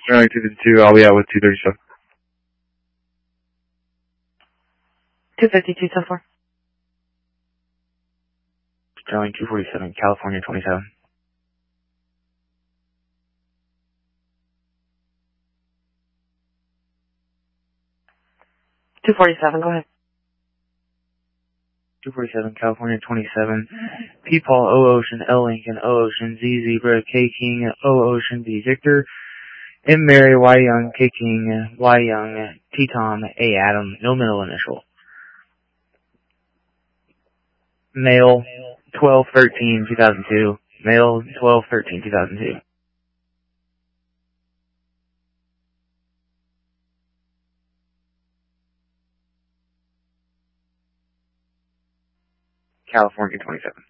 Sterling 252, I'll be out with 237. 252 so far. Sterling 247, California 27. $247, go ahead. 247, California 27. P. Paul, O Ocean, L Lincoln, O Ocean, Z Zebra, K King, O Ocean, V Victor, M Mary, Y Young, K King, Y Young, T Tom, A Adam, no middle initial. Male 12/13/2002. Male 12/13/2002. California 27.